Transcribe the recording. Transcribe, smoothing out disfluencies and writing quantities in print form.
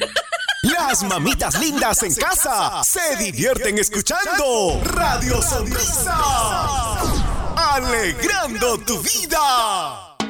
Las mamitas lindas en casa se divierten escuchando Radio Sonrisa. Alegrando tu vida.